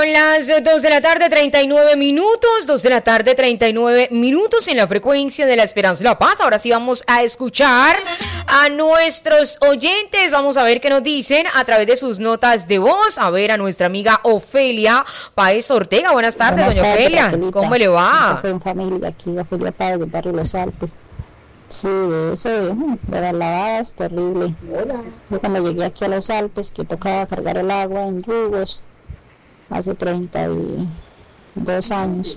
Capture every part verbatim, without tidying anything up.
Son las dos de la tarde, treinta y nueve minutos, dos de la tarde, treinta y nueve minutos en la frecuencia de la Esperanza y la Paz. Ahora sí vamos a escuchar a nuestros oyentes. Vamos a ver qué nos dicen a través de sus notas de voz. A ver, a nuestra amiga Ofelia Páez Ortega. Buenas tardes, Buenas doña tardes, Ofelia. Raquelita. ¿Cómo le va? En familia, aquí Ofelia Páez del barrio Los Alpes. Sí, de eso, de, de las lavadas, terrible. Yo cuando llegué aquí a Los Alpes, que tocaba cargar el agua en yugos, hace treinta y dos años.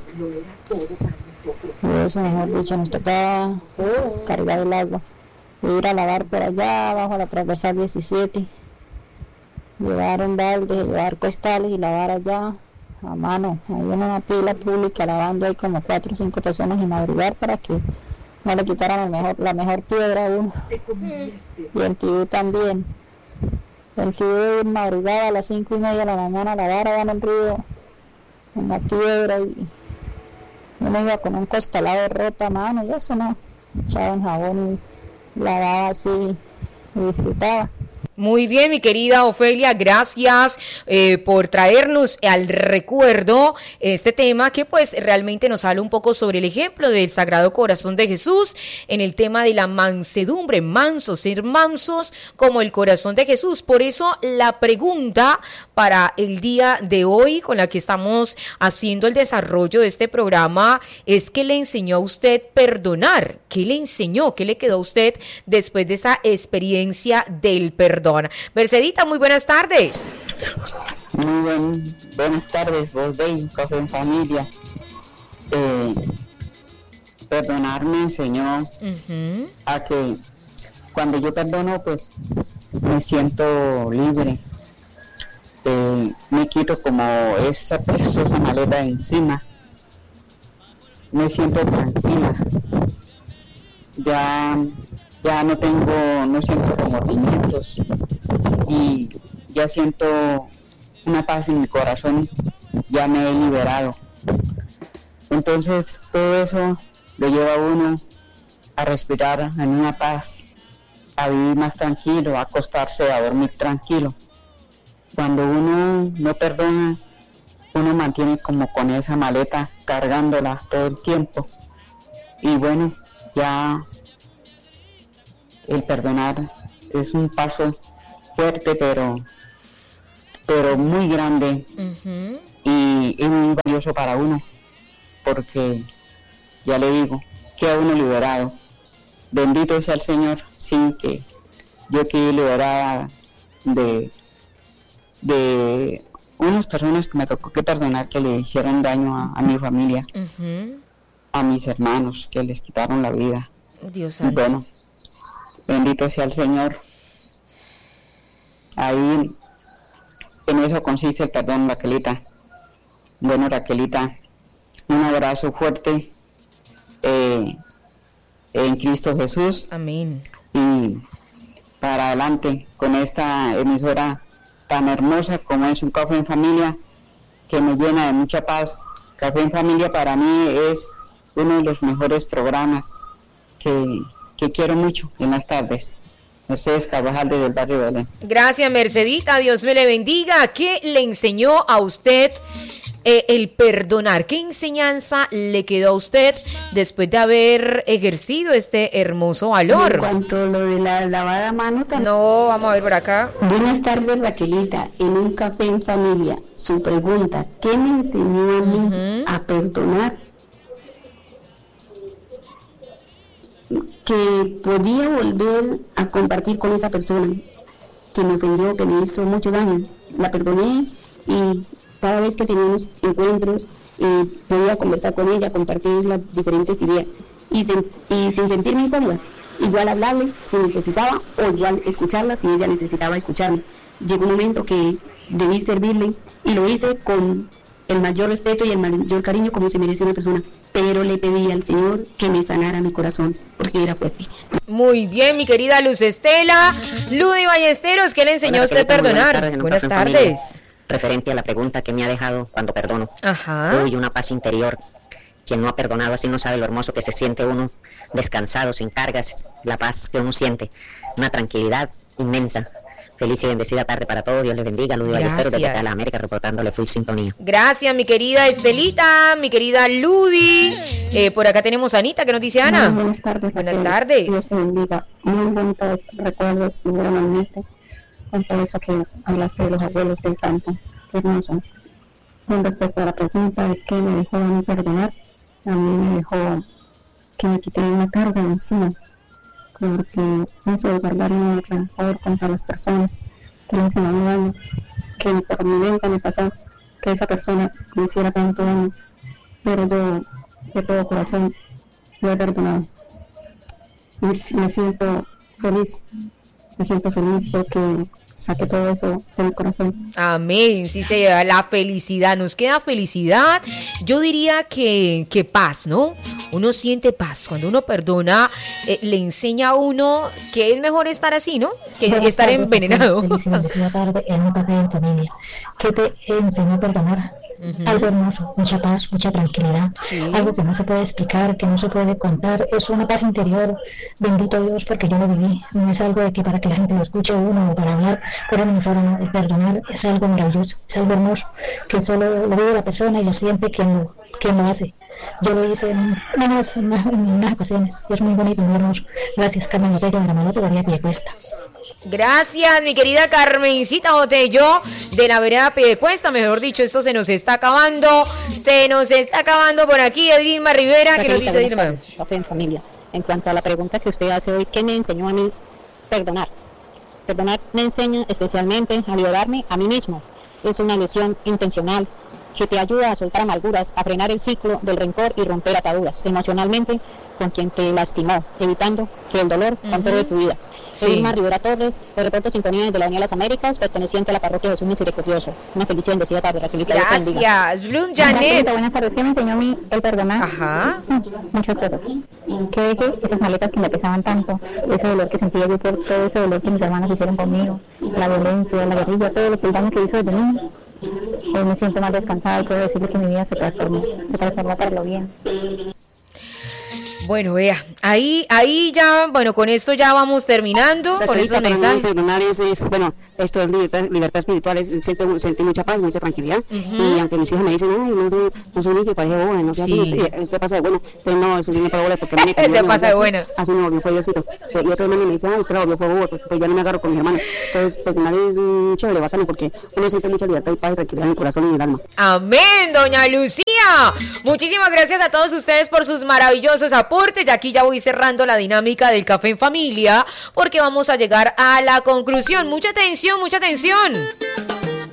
Y eso, mejor dicho, nos tocaba cargar el agua. E ir a lavar por allá, abajo a la transversal diecisiete. Llevar un balde, llevar costales y lavar allá a mano. Ahí en una pila pública, lavando ahí como cuatro o cinco personas y madrugar para que no le quitaran el mejor, la mejor piedra a uno. Y el tibú también. El tibú madrugaba a las cinco y media de la mañana a lavar allá en el río, en la piedra, y uno iba con un costalado de ropa a mano y eso no, echaba en jabón y lavaba así y disfrutaba. Muy bien, mi querida Ofelia, gracias eh, por traernos al recuerdo este tema que pues realmente nos habla un poco sobre el ejemplo del Sagrado Corazón de Jesús en el tema de la mansedumbre, mansos, ser mansos como el corazón de Jesús. Por eso la pregunta para el día de hoy con la que estamos haciendo el desarrollo de este programa es: ¿qué le enseñó a usted perdonar? ¿Qué le enseñó? ¿Qué le quedó a usted después de esa experiencia del perdón? Mercedita, muy buenas tardes. Muy buen, buenas tardes, vos veis, Café en Familia. Eh, perdonar me enseñó uh-huh. a que cuando yo perdono, pues me siento libre. Eh, me quito como esa pesosa maleta de encima. Me siento tranquila. Ya... ya no tengo, no siento remordimientos y ya siento una paz en mi corazón, ya me he liberado. Entonces todo eso lo lleva a uno a respirar en una paz, a vivir más tranquilo, a acostarse, a dormir tranquilo. Cuando uno no perdona, uno mantiene como con esa maleta cargándola todo el tiempo. Y bueno, ya el perdonar es un paso fuerte, pero pero muy grande uh-huh. y es muy valioso para uno, porque ya le digo, queda uno liberado. Bendito sea el Señor, sí, que yo quedé liberada de de unas personas que me tocó que perdonar, que le hicieron daño a, a mi familia, uh-huh. a mis hermanos, que les quitaron la vida. Dios y bueno, bendito sea el Señor. Ahí, en eso consiste el perdón, Raquelita. Bueno, Raquelita, un abrazo fuerte eh, en Cristo Jesús. Amén. Y para adelante con esta emisora tan hermosa como es un Café en Familia, que me llena de mucha paz. Café en Familia para mí es uno de los mejores programas que... que quiero mucho en las tardes. Mercedes Carvajal desde el barrio Belén. Gracias, Mercedita, Dios me le bendiga. ¿Qué le enseñó a usted eh, el perdonar? ¿Qué enseñanza le quedó a usted después de haber ejercido este hermoso valor? En cuanto a lo de la lavada a mano también. No, vamos a ver por acá. Buenas tardes, Raquelita, en un Café en Familia. Su pregunta: ¿qué me enseñó a mí uh-huh. a perdonar? Que podía volver a compartir con esa persona que me ofendió, que me hizo mucho daño. La perdoné y cada vez que teníamos encuentros eh, podía conversar con ella, compartir las diferentes ideas y, sen- y sin sentirme incómoda, igual hablarle si necesitaba o igual escucharla si ella necesitaba escucharme. Llegó un momento que debí servirle y lo hice con el mayor respeto y el mayor cariño como se merece una persona, pero le pedí al Señor que me sanara mi corazón porque era fuerte. Muy bien, mi querida Luz Estela. Ludy Ballesteros, ¿qué le enseñó a usted a perdonar? Buenas tardes. Buenas tardes. Referente a la pregunta que me ha dejado cuando perdono. Ajá. Uy, una paz interior. Quien no ha perdonado así no sabe lo hermoso que se siente uno descansado, sin cargas, la paz que uno siente, una tranquilidad inmensa. Feliz y bendecida tarde para todos. Dios les bendiga. Ludio Ballesteros desde acá de las Américas, reportándole full sintonía. Gracias, mi querida Estelita, mi querida Ludi. Eh, por acá tenemos a Anita, que nos dice Ana. Muy buenas tardes. Buenas tardes. Dios te bendiga. Muy bonitos recuerdos que vinieron a mi mente con todo eso que hablaste de los abuelos del campo. Qué hermoso. Con respecto a la pregunta de qué me dejó a mí perdonar, a mí me dejó que me quité una carga de encima, porque eso de guardar un rencor contra las personas que le hacen a uno daño, que por mi mente me pasó que esa persona me hiciera tanto daño, pero yo de todo corazón lo he perdonado. Y me siento feliz, me siento feliz porque saqué todo eso de mi corazón. Amén, sí se lleva la felicidad, nos queda felicidad, yo diría que, que paz, ¿no? Uno siente paz, cuando uno perdona, eh, le enseña a uno que es mejor estar así, ¿no? Que Buenas estar tardes, envenenado. Feliz y bendecida tarde en un café en familia. ¿Qué te enseñó a perdonar? Uh-huh. Algo hermoso, mucha paz, mucha tranquilidad, sí. Algo que no se puede explicar, que no se puede contar, es una paz interior, bendito Dios, porque yo lo viví, no es algo de que para que la gente lo escuche uno o para hablar, pero no, no, el perdonar es algo maravilloso, es algo hermoso, que solo lo vive la persona y lo siente quien lo, quien lo hace. Yo lo hice en, en, en, en unas ocasiones, y es muy bonito, muy hermoso. Gracias, Carmen Botello, de la Malote, María Piedecuesta. Gracias, mi querida Carmencita Botello, de la vereda Piedecuesta, mejor dicho, esto se nos está acabando, se nos está acabando por aquí. Dilma Rivera, que nos dice Dilma. Café en familia. En cuanto a la pregunta que usted hace hoy, ¿qué me enseñó a mí? Perdonar. Perdonar me enseña especialmente a liberarme a mí mismo. Es una lesión intencional que te ayuda a soltar amarguras, a frenar el ciclo del rencor y romper ataduras emocionalmente con quien te lastimó, evitando que el dolor uh-huh. controle tu vida. Soy sí. Irma Rivera Torres, de reporto Sintonía desde la Avenida Las Américas, perteneciente a la parroquia Jesús Misericordioso. Una feliz y bendecida tarde, Raquelita. Gracias, Blum Janet. Buenas tardes, ¿qué me enseñó a mí el perdonar? Ajá. Muchas cosas. Que dejé esas maletas que me pesaban tanto, ese dolor que sentía yo por todo ese dolor que mis hermanos hicieron conmigo, la violencia, la guerrilla, todo lo que el daño que hizo desde niño. Hoy me siento más descansada y puedo decirle que mi vida se transformó, se transformó para lo bien. Bueno, vea, ahí, ahí ya, bueno, con esto ya vamos terminando, con estos mensajes. Perdonar es, es, bueno, esto es libertad, libertad espiritual, es sentir, sentir mucha paz, mucha tranquilidad, uh-huh. Y aunque mis hijas me dicen, ay, no soy, no soy ni que parece boba, no sé, sí. así, usted pasa de buena, usted no, eso viene para bola porque a mí me se pasa de buena. Así me volvió, fue Diosito, y otro hermano me dice, ah, usted la volvió, fue boba, porque pues ya no me agarro con mi hermano. Entonces, perdonar es un chévere, bacano, porque uno siente mucha libertad y paz y tranquilidad en el corazón y en el alma. Amén, doña Lucía. Muchísimas gracias a todos ustedes por sus maravillosos aportes, y aquí ya voy cerrando la dinámica del café en familia porque vamos a llegar a la conclusión. Mucha atención, mucha atención.